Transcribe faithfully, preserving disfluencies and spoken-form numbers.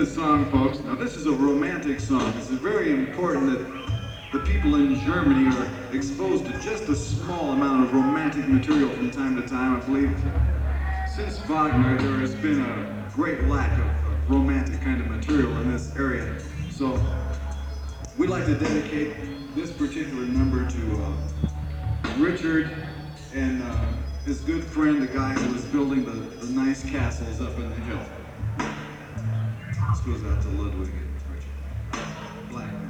this song, folks. Now, this is a romantic song. This is very important that the people in Germany are exposed to just a small amount of romantic material from time to time. I believe since Wagner, there has been a great lack of, of romantic kind of material in this area. So we'd like to dedicate this particular number to uh, Richard and uh, his good friend, the guy who was building the, the nice castles up in the hill. This goes out to Ludwig and Richard. Black.